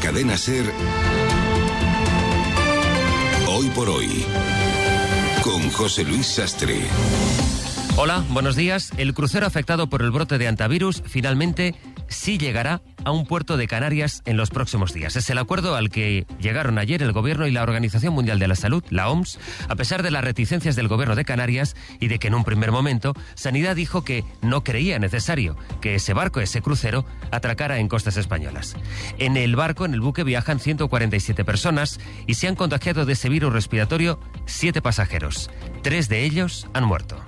Cadena SER, Hoy por Hoy, con José Luis Sastre. Hola, buenos días. El crucero afectado por el brote de hantavirus finalmente sí llegará a un puerto de Canarias en los próximos días. Es el acuerdo al que llegaron ayer el Gobierno y la Organización Mundial de la Salud, la OMS, a pesar de las reticencias del Gobierno de Canarias y de que en un primer momento Sanidad dijo que no creía necesario que ese barco, ese crucero, atracara en costas españolas. En el barco, en el buque, viajan 147 personas y se han contagiado de ese virus respiratorio 7 pasajeros. 3 de ellos han muerto.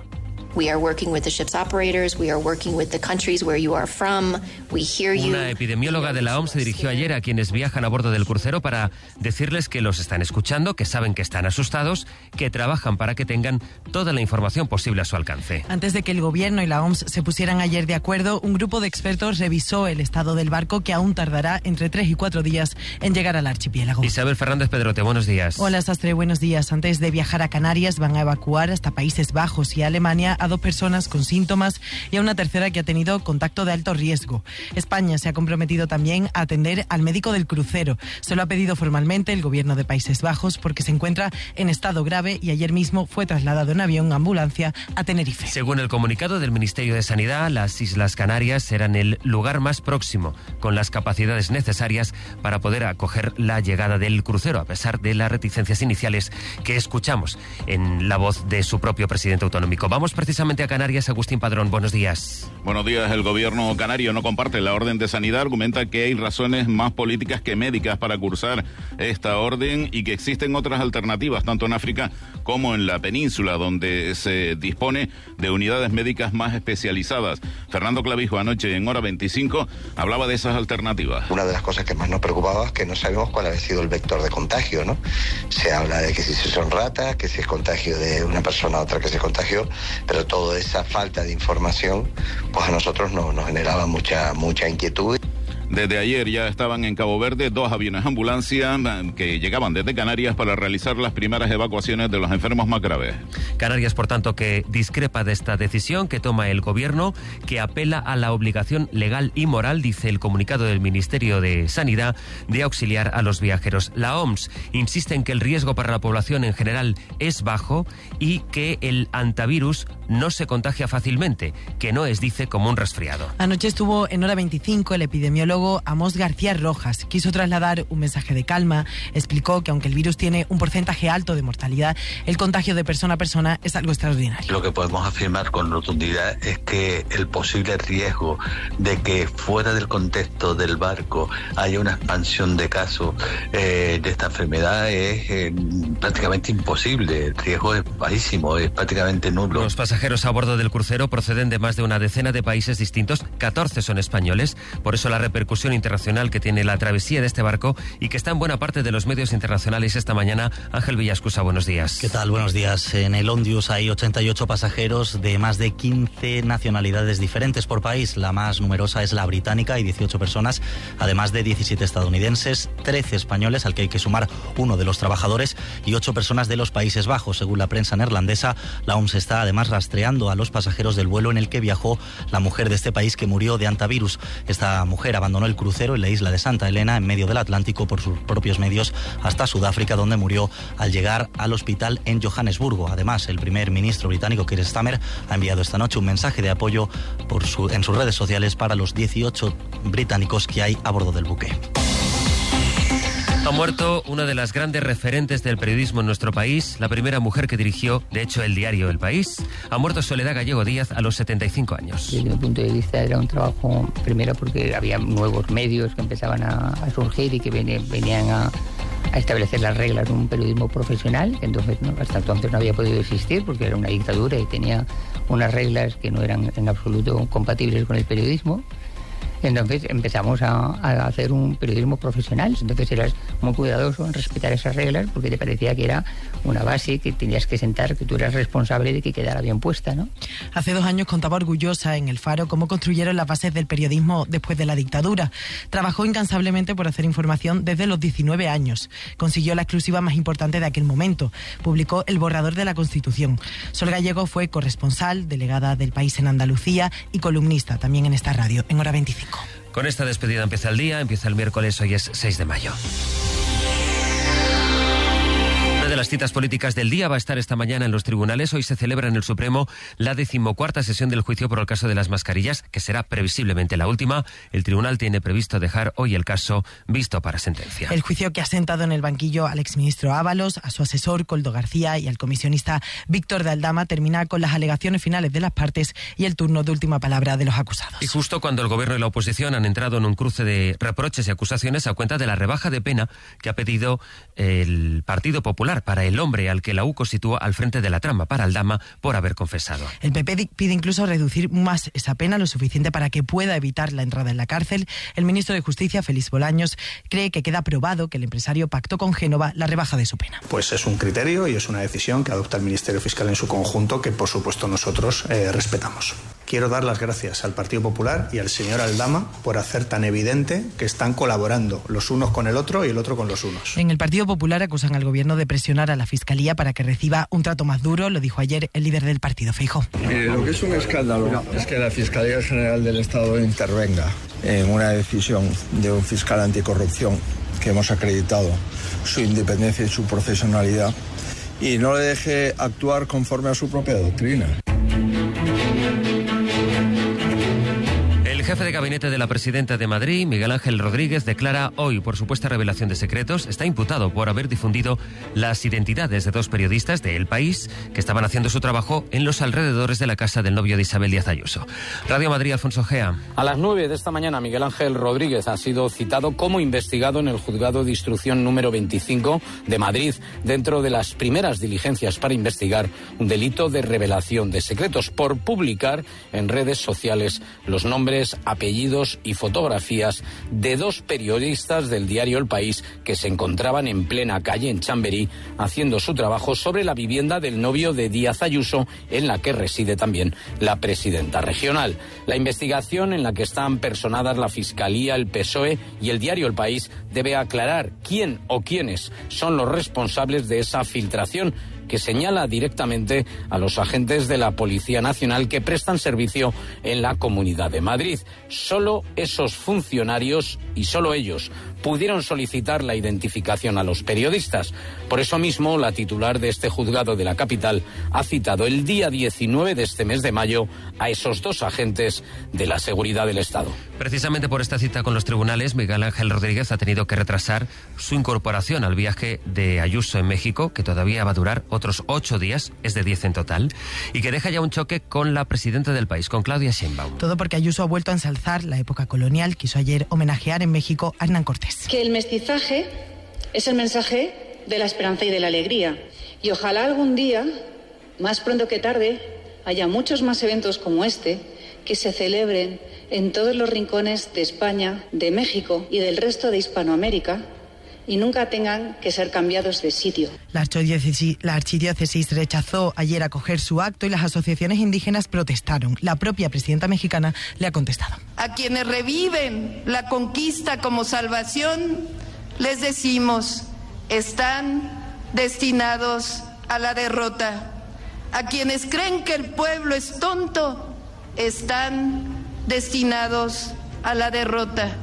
Una epidemióloga de la OMS se dirigió ayer a quienes viajan a bordo del crucero para decirles que los están escuchando, que saben que están asustados, que trabajan para que tengan toda la información posible a su alcance. Antes de que el Gobierno y la OMS se pusieran ayer de acuerdo, un grupo de expertos revisó el estado del barco, que aún tardará entre 3 y 4 días en llegar al archipiélago. Isabel Fernández Pedrote, buenos días. Hola, Sastre, buenos días. Antes de viajar a Canarias van a evacuar hasta Países Bajos y Alemania a 2 personas con síntomas y a una tercera que ha tenido contacto de alto riesgo. España se ha comprometido también a atender al médico del crucero. Se lo ha pedido formalmente el Gobierno de Países Bajos porque se encuentra en estado grave y ayer mismo fue trasladado en avión ambulancia a Tenerife. Según el comunicado del Ministerio de Sanidad, las Islas Canarias serán el lugar más próximo con las capacidades necesarias para poder acoger la llegada del crucero, a pesar de las reticencias iniciales que escuchamos en la voz de su propio presidente autonómico. Vamos precisamente a Canarias. Agustín Padrón, buenos días. Buenos días. El gobierno canario no comparte la orden de sanidad, argumenta que hay razones más políticas que médicas para cursar esta orden y que existen otras alternativas, tanto en África como en la península, donde se dispone de unidades médicas más especializadas. Fernando Clavijo anoche en Hora 25 hablaba de esas alternativas. Una de las cosas que más nos preocupaba es que no sabemos cuál ha sido el vector de contagio, ¿no? Se habla de que si son ratas, que si es contagio de una persona a otra que se contagió, pero toda esa falta de información pues a nosotros nos generaba mucha inquietud. Desde ayer ya estaban en Cabo Verde 2 aviones ambulancia que llegaban desde Canarias para realizar las primeras evacuaciones de los enfermos más graves. Canarias, por tanto, que discrepa de esta decisión que toma el Gobierno, que apela a la obligación legal y moral, dice el comunicado del Ministerio de Sanidad, de auxiliar a los viajeros. La OMS insiste en que el riesgo para la población en general es bajo y que el hantavirus no se contagia fácilmente, que no es, dice, como un resfriado. Anoche estuvo en Hora 25 el epidemiólogo Amos García Rojas. Quiso trasladar un mensaje de calma. Explicó que aunque el virus tiene un porcentaje alto de mortalidad, el contagio de persona a persona es algo extraordinario. Lo que podemos afirmar con rotundidad es que el posible riesgo de que fuera del contexto del barco haya una expansión de casos de esta enfermedad es prácticamente imposible. El riesgo es bajísimo, es prácticamente nulo. Los pasajeros a bordo del crucero proceden de más de una decena de países distintos, 14 son españoles, por eso la repercusión internacional que tiene la travesía de este barco y que está en buena parte de los medios internacionales esta mañana. Ángel Villascusa, buenos días. ¿Qué tal? Buenos días. En el Ondius hay 88 pasajeros de más de 15 nacionalidades diferentes por país. La más numerosa es la británica, hay 18 personas, además de 17 estadounidenses, 13 españoles, al que hay que sumar uno de los trabajadores, y 8 personas de los Países Bajos. Según la prensa neerlandesa, la OMS está además rastreando a los pasajeros del vuelo en el que viajó la mujer de este país que murió de hantavirus. Esta mujer abandonó el crucero en la isla de Santa Elena, en medio del Atlántico, por sus propios medios, hasta Sudáfrica, donde murió al llegar al hospital en Johannesburgo. Además, el primer ministro británico, Keir Starmer, ha enviado esta noche un mensaje de apoyo en sus redes sociales para los 18 británicos que hay a bordo del buque. Ha muerto una de las grandes referentes del periodismo en nuestro país, la primera mujer que dirigió, de hecho, el diario El País. Ha muerto Soledad Gallego Díaz a los 75 años. Desde mi punto de vista era un trabajo, primero porque había nuevos medios que empezaban a surgir y que venían a establecer las reglas de un periodismo profesional, que hasta entonces no había podido existir porque era una dictadura y tenía unas reglas que no eran en absoluto compatibles con el periodismo. Entonces empezamos a hacer un periodismo profesional. Entonces eras muy cuidadoso en respetar esas reglas porque te parecía que era una base que tenías que sentar, que tú eras responsable de que quedara bien puesta, ¿no? Hace 2 años contaba orgullosa en El Faro cómo construyeron las bases del periodismo después de la dictadura. Trabajó incansablemente por hacer información desde los 19 años. Consiguió la exclusiva más importante de aquel momento. Publicó el borrador de la Constitución. Sol Gallego fue corresponsal, delegada del País en Andalucía y columnista también en esta radio, en Hora 25. Con esta despedida empieza el día, empieza el miércoles, hoy es 6 de mayo. Una de las citas políticas del día va a estar esta mañana en los tribunales. Hoy se celebra en el Supremo la 14ª sesión del juicio por el caso de las mascarillas, que será previsiblemente la última. El tribunal tiene previsto dejar hoy el caso visto para sentencia. El juicio que ha sentado en el banquillo al exministro Ábalos, a su asesor Koldo García y al comisionista Víctor de Aldama termina con las alegaciones finales de las partes y el turno de última palabra de los acusados. Y justo cuando el gobierno y la oposición han entrado en un cruce de reproches y acusaciones a cuenta de la rebaja de pena que ha pedido el Partido Popular para el hombre al que la UCO sitúa al frente de la trama, para Aldama, por haber confesado. El PP pide incluso reducir más esa pena, lo suficiente para que pueda evitar la entrada en la cárcel. El ministro de Justicia, Félix Bolaños, cree que queda probado que el empresario pactó con Génova la rebaja de su pena. Pues es un criterio y es una decisión que adopta el Ministerio Fiscal en su conjunto, que por supuesto nosotros respetamos. Quiero dar las gracias al Partido Popular y al señor Aldama por hacer tan evidente que están colaborando los unos con el otro y el otro con los unos. En el Partido Popular acusan al gobierno de presionar a la Fiscalía para que reciba un trato más duro, lo dijo ayer el líder del partido, Feijóo. Lo que es un escándalo es que la Fiscalía General del Estado intervenga en una decisión de un fiscal anticorrupción que hemos acreditado su independencia y su profesionalidad y no le deje actuar conforme a su propia doctrina. El jefe de gabinete de la presidenta de Madrid, Miguel Ángel Rodríguez, declara hoy por supuesta revelación de secretos. Está imputado por haber difundido las identidades de dos periodistas de El País que estaban haciendo su trabajo en los alrededores de la casa del novio de Isabel Díaz Ayuso. Radio Madrid, Alfonso Gea. A las 9 de esta mañana, Miguel Ángel Rodríguez ha sido citado como investigado en el juzgado de instrucción número 25 de Madrid, dentro de las primeras diligencias para investigar un delito de revelación de secretos por publicar en redes sociales los nombres, apellidos y fotografías de dos periodistas del diario El País que se encontraban en plena calle en Chamberí haciendo su trabajo sobre la vivienda del novio de Díaz Ayuso, en la que reside también la presidenta regional. La investigación, en la que están personadas la Fiscalía, el PSOE y el diario El País, debe aclarar quién o quiénes son los responsables de esa filtración, que señala directamente a los agentes de la Policía Nacional que prestan servicio en la Comunidad de Madrid. Solo esos funcionarios, y solo ellos, pudieron solicitar la identificación a los periodistas. Por eso mismo, la titular de este juzgado de la capital ha citado el día 19 de este mes de mayo a esos dos agentes de la seguridad del Estado. Precisamente por esta cita con los tribunales, Miguel Ángel Rodríguez ha tenido que retrasar su incorporación al viaje de Ayuso en México, que todavía va a durar otros 8 días, es de 10 en total, y que deja ya un choque con la presidenta del país, con Claudia Sheinbaum. Todo porque Ayuso ha vuelto a ensalzar la época colonial, quiso ayer homenajear en México a Hernán Cortés. Que el mestizaje es el mensaje de la esperanza y de la alegría. Y ojalá algún día, más pronto que tarde, haya muchos más eventos como este que se celebren en todos los rincones de España, de México y del resto de Hispanoamérica, y nunca tengan que ser cambiados de sitio. La archidiócesis rechazó ayer acoger su acto y las asociaciones indígenas protestaron. La propia presidenta mexicana le ha contestado. A quienes reviven la conquista como salvación, les decimos, están destinados a la derrota. A quienes creen que el pueblo es tonto, están destinados a la derrota.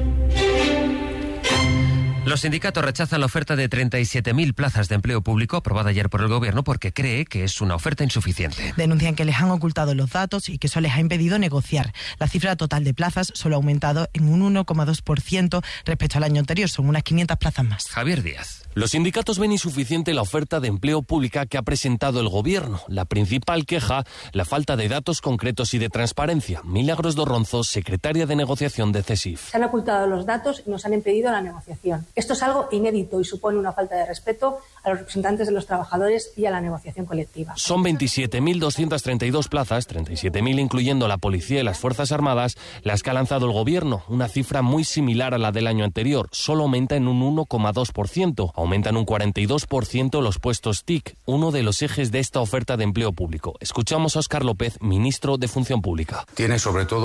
Los sindicatos rechazan la oferta de 37.000 plazas de empleo público aprobada ayer por el Gobierno porque cree que es una oferta insuficiente. Denuncian que les han ocultado los datos y que eso les ha impedido negociar. La cifra total de plazas solo ha aumentado en un 1,2% respecto al año anterior. Son unas 500 plazas más. Javier Díaz. Los sindicatos ven insuficiente la oferta de empleo pública que ha presentado el Gobierno. La principal queja, la falta de datos concretos y de transparencia. Milagros Dorronzo, secretaria de negociación de CESIF. Se han ocultado los datos y nos han impedido la negociación. Esto es algo inédito y supone una falta de respeto a los representantes de los trabajadores y a la negociación colectiva. Son 27.232 plazas, 37.000 incluyendo la policía y las Fuerzas Armadas, las que ha lanzado el Gobierno, una cifra muy similar a la del año anterior. Solo aumenta en un 1,2%. Aumentan un 42% los puestos TIC, uno de los ejes de esta oferta de empleo público. Escuchamos a Óscar López, ministro de Función Pública. Tiene sobre todo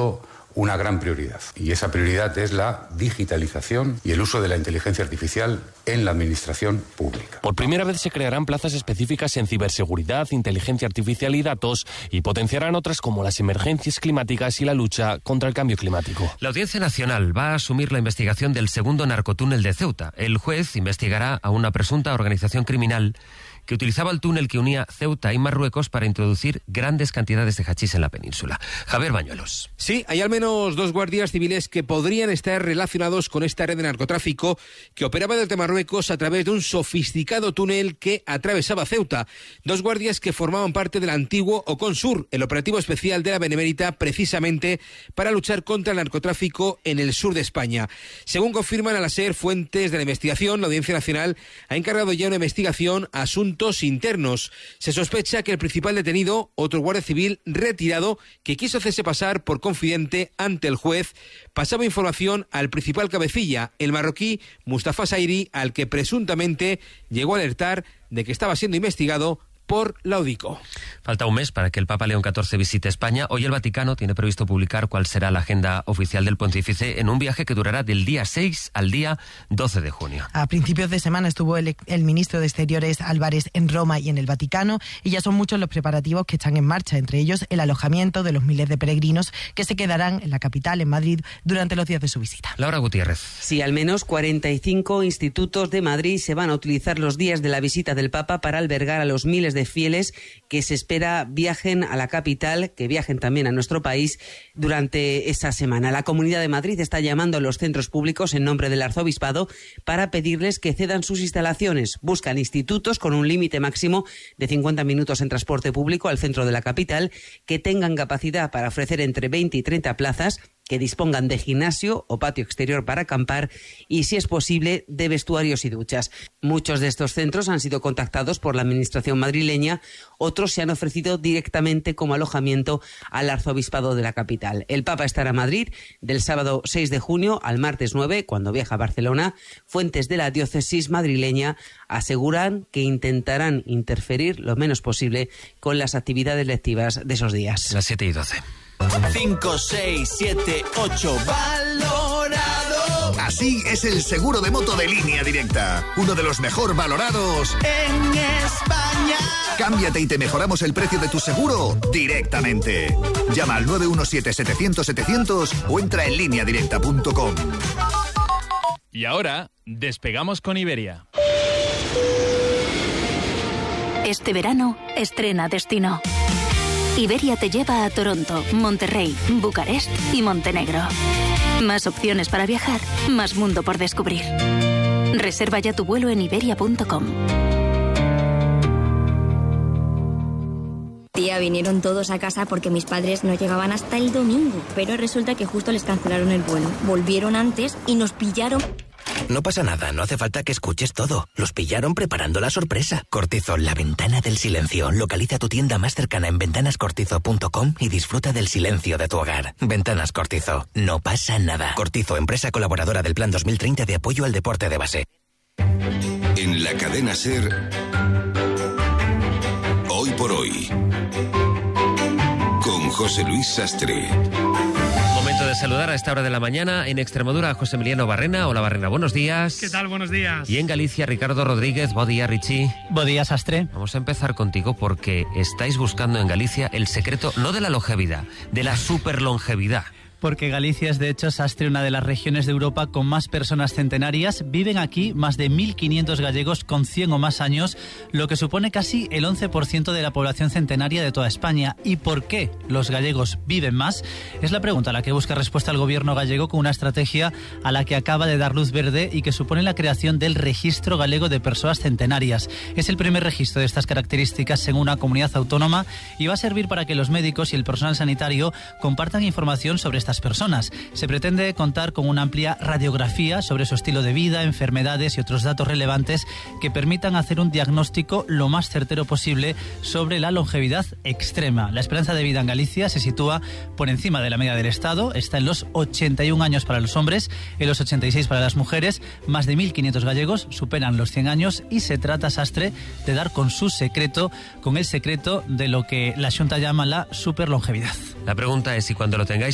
una gran prioridad. Y esa prioridad es la digitalización y el uso de la inteligencia artificial en la administración pública. Por primera vez se crearán plazas específicas en ciberseguridad, inteligencia artificial y datos, y potenciarán otras como las emergencias climáticas y la lucha contra el cambio climático. La Audiencia Nacional va a asumir la investigación del segundo narcotúnel de Ceuta. El juez investigará a una presunta organización criminal que utilizaba el túnel que unía Ceuta y Marruecos para introducir grandes cantidades de hachís en la península. Javier Bañuelos. Sí, hay al menos 2 guardias civiles que podrían estar relacionados con esta red de narcotráfico que operaba desde Marruecos a través de un sofisticado túnel que atravesaba Ceuta. 2 guardias que formaban parte del antiguo Oconsur, el operativo especial de la Benemérita, precisamente para luchar contra el narcotráfico en el sur de España. Según confirman a la SER fuentes de la investigación, la Audiencia Nacional ha encargado ya una investigación a asuntos internos. Se sospecha que el principal detenido, otro guardia civil retirado, que quiso hacerse pasar por confidente ante el juez, pasaba información al principal cabecilla, el marroquí Mustafa Sairi, al que presuntamente llegó a alertar de que estaba siendo investigado por la UDICO. Falta un mes para que el Papa León XIV visite España. Hoy el Vaticano tiene previsto publicar cuál será la agenda oficial del pontífice en un viaje que durará del día 6 al día 12 de junio. A principios de semana estuvo el ministro de Exteriores Álvarez en Roma y en el Vaticano, y ya son muchos los preparativos que están en marcha, entre ellos el alojamiento de los miles de peregrinos que se quedarán en la capital, en Madrid, durante los días de su visita. Laura Gutiérrez. Sí, al menos 45 institutos de Madrid se van a utilizar los días de la visita del Papa para albergar a los miles de fieles que se espera viajen a la capital, que viajen también a nuestro país durante esa semana. La Comunidad de Madrid está llamando a los centros públicos en nombre del Arzobispado para pedirles que cedan sus instalaciones. Buscan institutos con un límite máximo de 50 minutos en transporte público al centro de la capital, que tengan capacidad para ofrecer entre 20 y 30 plazas, que dispongan de gimnasio o patio exterior para acampar y, si es posible, de vestuarios y duchas. Muchos de estos centros han sido contactados por la Administración madrileña, otros se han ofrecido directamente como alojamiento al Arzobispado de la capital. El Papa estará en Madrid del sábado 6 de junio al martes 9, cuando viaja a Barcelona. Fuentes de la diócesis madrileña aseguran que intentarán interferir lo menos posible con las actividades lectivas de esos días. Las 7 y 12. 5, 6, 7, 8, valorado. Así es el seguro de moto de Línea Directa, uno de los mejor valorados en España. Cámbiate y te mejoramos el precio de tu seguro directamente. Llama al 917-700-700 o entra en lineadirecta.com. Y ahora, despegamos con Iberia. Este verano, estrena destino. Iberia te lleva a Toronto, Monterrey, Bucarest y Montenegro. Más opciones para viajar, más mundo por descubrir. Reserva ya tu vuelo en iberia.com. Tía, vinieron todos a casa porque mis padres no llegaban hasta el domingo, pero resulta que justo les cancelaron el vuelo. Volvieron antes y nos pillaron. No pasa nada, no hace falta que escuches todo. Los pillaron preparando la sorpresa. Cortizo, la ventana del silencio. Localiza tu tienda más cercana en ventanascortizo.com y disfruta del silencio de tu hogar. Ventanas Cortizo, no pasa nada. Cortizo, empresa colaboradora del Plan 2030 de apoyo al deporte de base. En la cadena SER, Hoy por Hoy, con José Luis Sastre. Momento de saludar a esta hora de la mañana en Extremadura a José Emiliano Barrena. Hola Barrena, buenos días. ¿Qué tal? Buenos días. Y en Galicia, Ricardo Rodríguez. Buen día, Richie. Buen día, Sastre. Vamos a empezar contigo porque estáis buscando en Galicia el secreto no de la longevidad, de la superlongevidad. Porque Galicia es, de hecho, Sastre, una de las regiones de Europa con más personas centenarias. Viven aquí más de 1.500 gallegos con 100 o más años, lo que supone casi el 11% de la población centenaria de toda España. ¿Y por qué los gallegos viven más? Es la pregunta a la que busca respuesta el gobierno gallego con una estrategia a la que acaba de dar luz verde y que supone la creación del Registro Galego de Personas Centenarias. Es el primer registro de estas características en una comunidad autónoma y va a servir para que los médicos y el personal sanitario compartan información sobre estas personas. Se pretende contar con una amplia radiografía sobre su estilo de vida, enfermedades y otros datos relevantes que permitan hacer un diagnóstico lo más certero posible sobre la longevidad extrema. La esperanza de vida en Galicia se sitúa por encima de la media del Estado, está en los 81 años para los hombres, en los 86 para las mujeres. Más de 1.500 gallegos superan los 100 años y se trata, Sastre, de dar con su secreto, con el secreto de lo que la Xunta llama la superlongevidad. La pregunta es si cuando lo tengáis lo vais a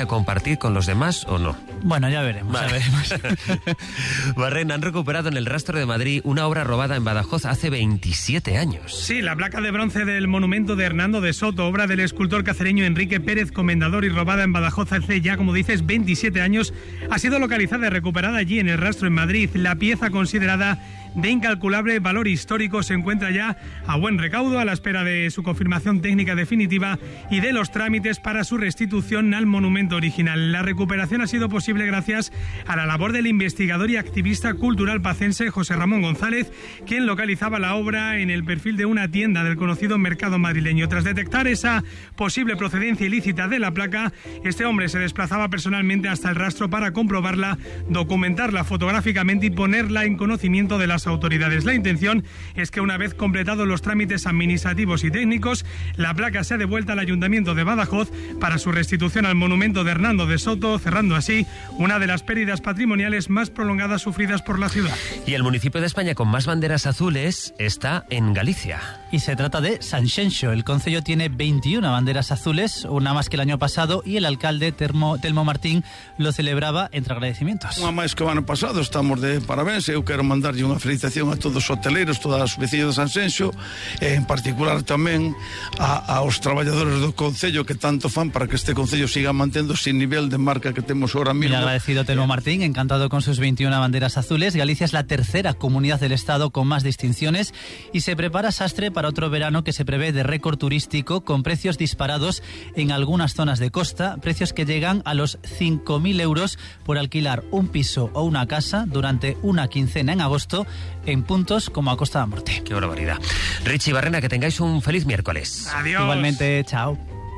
compartir con los demás o no? Bueno, ya veremos. Vale. Barren, han recuperado en el Rastro de Madrid una obra robada en Badajoz hace 27 años. Sí, la placa de bronce del monumento de Hernando de Soto, obra del escultor cacereño Enrique Pérez Comendador y robada en Badajoz hace ya, como dices, 27 años, ha sido localizada y recuperada allí en el Rastro en Madrid. La pieza, considerada de incalculable valor histórico, se encuentra ya a buen recaudo, a la espera de su confirmación técnica definitiva y de los trámites para su restitución al monumento original. La recuperación ha sido posible gracias a la labor del investigador y activista cultural pacense José Ramón González, quien localizaba la obra en el perfil de una tienda del conocido mercado madrileño. Tras detectar esa posible procedencia ilícita de la placa, este hombre se desplazaba personalmente hasta el Rastro para comprobarla, documentarla fotográficamente y ponerla en conocimiento de las autoridades. La intención es que, una vez completados los trámites administrativos y técnicos, la placa sea devuelta al Ayuntamiento de Badajoz para su restitución al monumento de Hernando de Soto, cerrando así una de las pérdidas patrimoniales más prolongadas sufridas por la ciudad. Y el municipio de España con más banderas azules está en Galicia. Y se trata de Sanxenxo. El concello tiene 21 banderas azules, una más que el año pasado, y el alcalde Telmo Martín lo celebraba entre agradecimientos. Unha máis que o ano pasado, estamos de parabéns. Eu quero mandarlle unha felicitación a todos os hoteleiros, todas as veciñas de Sanxenxo, e en particular tamén aos traballadores do concello que tanto fan para que este concello siga mantendo ese nivel de marca que temos ahora mismo. Muy agradecido Telmo Martín, encantado con sus 21 banderas azules. Galicia es la tercera comunidad del Estado con más distinciones y se prepara Sastre para otro verano que se prevé de récord turístico, con precios disparados en algunas zonas de costa, precios que llegan a los 5.000 euros por alquilar un piso o una casa durante una quincena en agosto en puntos como a Costa da Morte. Qué barbaridad. Richie Barrena, que tengáis un feliz miércoles. Adiós. Igualmente, chao.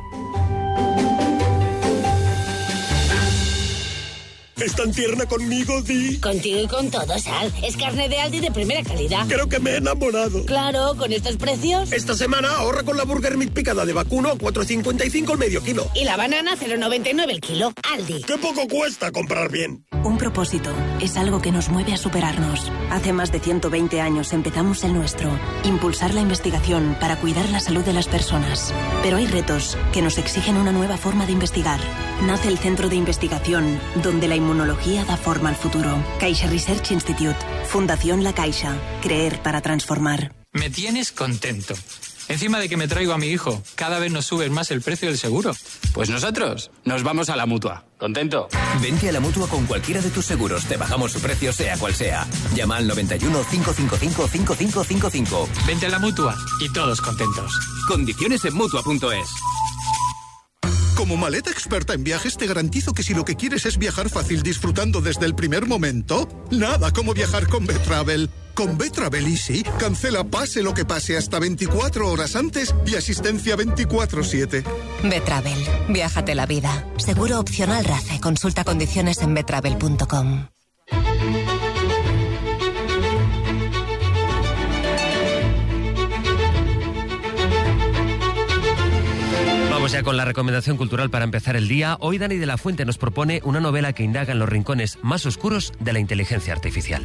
¿Es tan tierna conmigo, Di? Contigo y con todo, Sal. Es carne de Aldi de primera calidad. Creo que me he enamorado. Claro, con estos precios. Esta semana ahorra con la Burger Meat picada de vacuno a 4,55 el medio kilo. Y la banana 0,99 el kilo. Aldi. ¡Qué poco cuesta comprar bien! Un propósito es algo que nos mueve a superarnos. Hace más de 120 años empezamos el nuestro. Impulsar la investigación para cuidar la salud de las personas. Pero hay retos que nos exigen una nueva forma de investigar. Nace el Centro de Investigación, donde la inmunología da forma al futuro. Caixa Research Institute. Fundación La Caixa. Creer para transformar. Me tienes contento. Encima de que me traigo a mi hijo, cada vez nos suben más el precio del seguro. Pues nosotros nos vamos a la Mutua. ¿Contento? Vente a la Mutua con cualquiera de tus seguros. Te bajamos su precio sea cual sea. Llama al 91 555 5555. Vente a la Mutua y todos contentos. Condiciones en Mutua.es. Como maleta experta en viajes, te garantizo que si lo que quieres es viajar fácil disfrutando desde el primer momento, nada como viajar con Betravel. Con Betravel Easy, cancela pase lo que pase hasta 24 horas antes y asistencia 24/7. Betravel, viájate la vida. Seguro opcional RACE. Consulta condiciones en betravel.com. Vamos ya con la recomendación cultural para empezar el día. Hoy Dani de la Fuente nos propone una novela que indaga en los rincones más oscuros de la inteligencia artificial.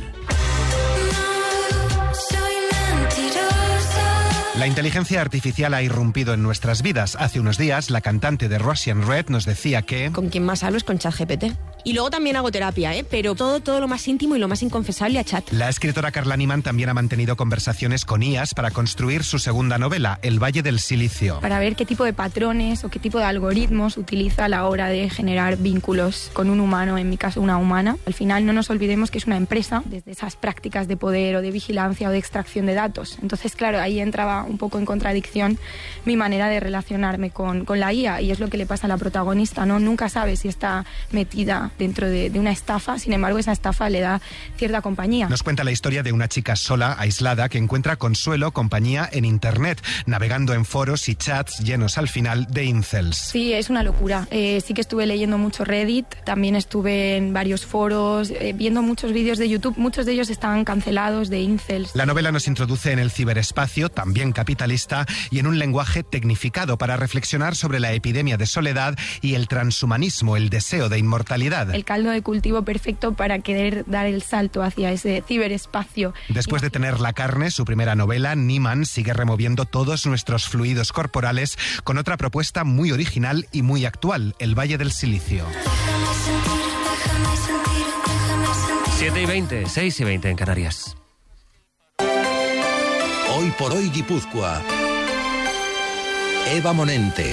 La inteligencia artificial ha irrumpido en nuestras vidas. Hace unos días, la cantante de Russian Red nos decía que... Con quien más hablo es con ChatGPT. Y luego también hago terapia, pero todo lo más íntimo y lo más inconfesable a chat. La escritora Carla Niman también ha mantenido conversaciones con IAs para construir su segunda novela, El Valle del Silicio. Para ver qué tipo de patrones o qué tipo de algoritmos utiliza a la hora de generar vínculos con un humano, en mi caso una humana. Al final no nos olvidemos que es una empresa, desde esas prácticas de poder o de vigilancia o de extracción de datos. Entonces, claro, ahí entraba un poco en contradicción mi manera de relacionarme con la IA, y es lo que le pasa a la protagonista, ¿no? Nunca sabe si está metida dentro de una estafa, sin embargo esa estafa le da cierta compañía. Nos cuenta la historia de una chica sola, aislada, que encuentra consuelo, compañía en internet, navegando en foros y chats llenos al final de incels. Sí, es una locura. Sí que estuve leyendo mucho Reddit, también estuve en varios foros, viendo muchos vídeos de YouTube, muchos de ellos estaban cancelados de incels. La novela nos introduce en el ciberespacio, también capitalista, y en un lenguaje tecnificado para reflexionar sobre la epidemia de soledad y el transhumanismo, el deseo de inmortalidad. ciudad. El caldo de cultivo perfecto para querer dar el salto hacia ese ciberespacio. Después de tener La carne, su primera novela, Niemann sigue removiendo todos nuestros fluidos corporales con otra propuesta muy original y muy actual, El Valle del Silicio. 7:20, 6:20 en Canarias. Hoy por hoy Guipúzcoa. Eva Monente.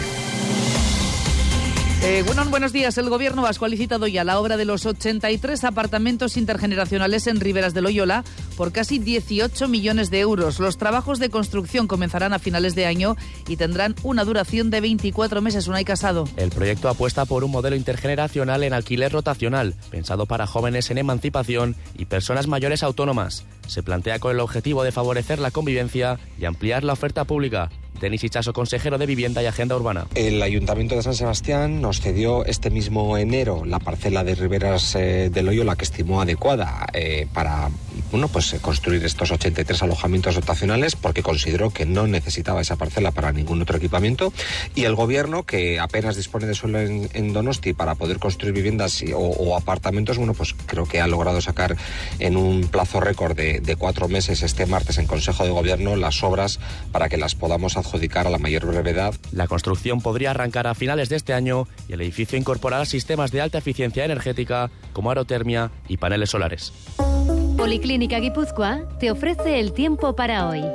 Buenos días. El Gobierno vasco ha licitado ya la obra de los 83 apartamentos intergeneracionales en Riberas de Loyola por casi 18 millones de euros. Los trabajos de construcción comenzarán a finales de año y tendrán una duración de 24 meses. Unai Casado. El proyecto apuesta por un modelo intergeneracional en alquiler rotacional, pensado para jóvenes en emancipación y personas mayores autónomas. Se plantea con el objetivo de favorecer la convivencia y ampliar la oferta pública. Denis Ichaso, consejero de Vivienda y Agenda Urbana. El Ayuntamiento de San Sebastián nos cedió este mismo enero la parcela de Riberas de Loyola que estimó adecuada para construir estos 83 alojamientos dotacionales, porque consideró que no necesitaba esa parcela para ningún otro equipamiento, y el Gobierno, que apenas dispone de suelo en Donosti para poder construir viviendas o apartamentos, creo que ha logrado sacar en un plazo récord de 4 meses este martes en Consejo de Gobierno las obras para que las podamos adjudicar a la mayor brevedad. La construcción podría arrancar a finales de este año y el edificio incorporará sistemas de alta eficiencia energética como aerotermia y paneles solares. Policlínica Guipúzcoa te ofrece el tiempo para hoy.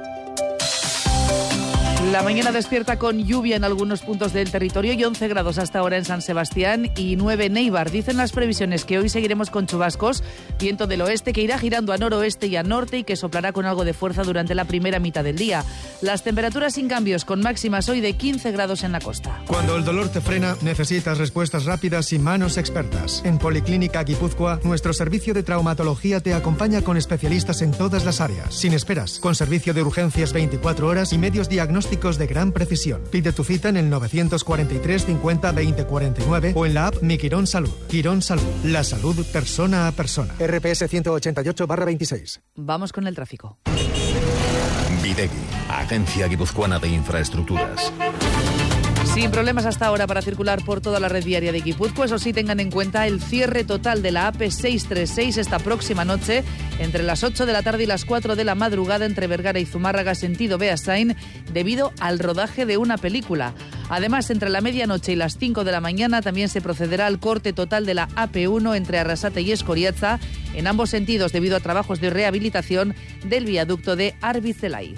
La mañana despierta con lluvia en algunos puntos del territorio y 11 grados hasta ahora en San Sebastián y 9 en Eibar. Dicen las previsiones que hoy seguiremos con chubascos, viento del oeste que irá girando a noroeste y a norte y que soplará con algo de fuerza durante la primera mitad del día. Las temperaturas sin cambios, con máximas hoy de 15 grados en la costa. Cuando el dolor te frena, necesitas respuestas rápidas y manos expertas. En Policlínica Guipúzcoa, nuestro servicio de traumatología te acompaña con especialistas en todas las áreas, sin esperas, con servicio de urgencias 24 horas y medios diagnósticos de gran precisión. Pide tu cita en el 943 50 20 49 o en la app Mi Quirón Salud. Quirón Salud, la salud persona a persona. RPS 188/26. Vamos con el tráfico. Videgui, Agencia Guipuzcoana de Infraestructuras. Sin problemas hasta ahora para circular por toda la red viaria de Guipúzcoa. Eso sí, tengan en cuenta el cierre total de la AP636 esta próxima noche entre las 8 de la tarde y las 4 de la madrugada entre Vergara y Zumárraga sentido Beasain debido al rodaje de una película. Además, entre la medianoche y las 5 de la mañana también se procederá al corte total de la AP1 entre Arrasate y Escoriaza en ambos sentidos debido a trabajos de rehabilitación del viaducto de Arbizelay.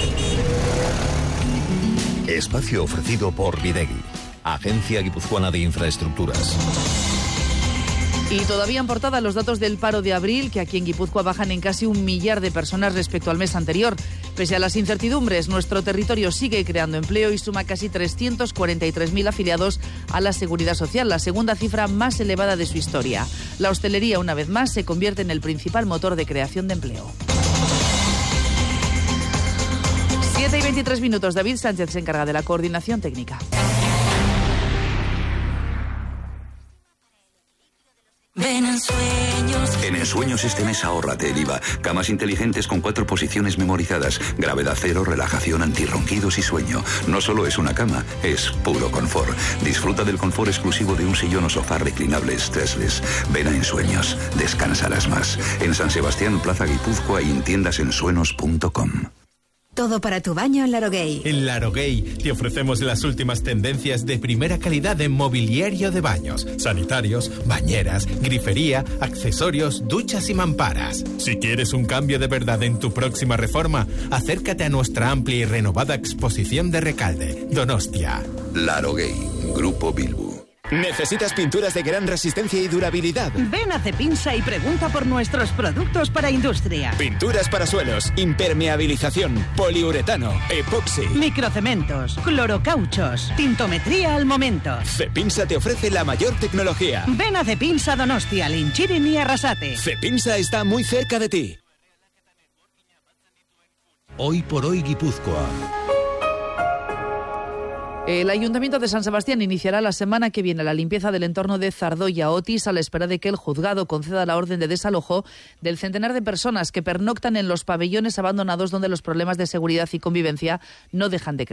Espacio ofrecido por Videgui, Agencia Guipuzcoana de Infraestructuras. Y todavía en portada los datos del paro de abril, que aquí en Guipúzcoa bajan en casi 1 millar de personas respecto al mes anterior. Pese a las incertidumbres, nuestro territorio sigue creando empleo y suma casi 343.000 afiliados a la Seguridad Social, la segunda cifra más elevada de su historia. La hostelería, una vez más, se convierte en el principal motor de creación de empleo. 7:23. David Sánchez se encarga de la coordinación técnica. Ven en Sueños. En Ensueños este mes ahórrate el IVA. Camas inteligentes con 4 posiciones memorizadas. Gravedad cero, relajación, antirronquidos y sueño. No solo es una cama, es puro confort. Disfruta del confort exclusivo de un sillón o sofá reclinable stressless. Ven a Ensueños. Descansarás más. En San Sebastián, Plaza Guipúzcoa y en tiendasensuenos.com. Todo para tu baño en Laroguey. En Laroguey te ofrecemos las últimas tendencias de primera calidad en mobiliario de baños, sanitarios, bañeras, grifería, accesorios, duchas y mamparas. Si quieres un cambio de verdad en tu próxima reforma, acércate a nuestra amplia y renovada exposición de Recalde, Donostia. Laroguey, Grupo Bilbu. ¿Necesitas pinturas de gran resistencia y durabilidad? Ven a Cepinsa y pregunta por nuestros productos para industria. Pinturas para suelos, impermeabilización, poliuretano, epoxi, microcementos, clorocauchos, tintometría al momento. Cepinsa te ofrece la mayor tecnología. Ven a Cepinsa Donostia, Linchirin y Arrasate. Cepinsa está muy cerca de ti. Hoy por hoy Guipúzcoa. El Ayuntamiento de San Sebastián iniciará la semana que viene la limpieza del entorno de Zardoya Otis a la espera de que el juzgado conceda la orden de desalojo del centenar de personas que pernoctan en los pabellones abandonados donde los problemas de seguridad y convivencia no dejan de crecer.